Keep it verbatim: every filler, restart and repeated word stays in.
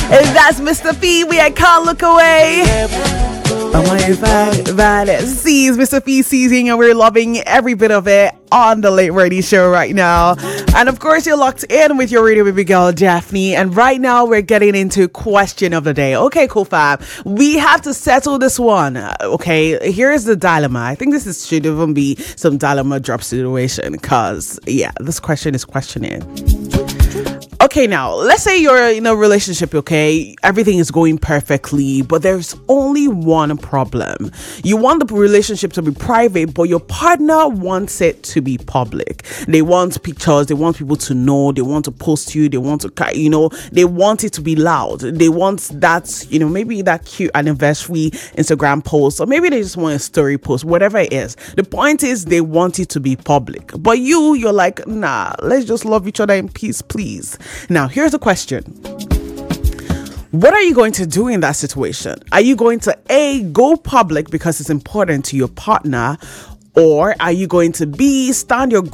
And that's Mister P. We I can't look away. Oh my God, man. Sees Mister P seizing, and we're loving every bit of it on the Late Ready Show right now. And of course, you're locked in with your radio baby girl, Daphne. And right now, we're getting into question of the day. Okay, cool, fam. We have to settle this one. Okay, here's the dilemma. I think this is, should even be some dilemma drop situation because, yeah, this question is questioning. Okay, now, let's say you're in a relationship, okay? Everything is going perfectly, but there's only one problem. You want the relationship to be private, but your partner wants it to be public. They want pictures, they want people to know, they want to post you, they want to, you know, they want it to be loud. They want that, you know, maybe that cute anniversary Instagram post, or maybe they just want a story post, whatever it is. The point is they want it to be public. But you, you're like, nah, let's just love each other in peace, please. Now, here's the question. What are you going to do in that situation? Are you going to A, go public because it's important to your partner? Or are you going to B, stand your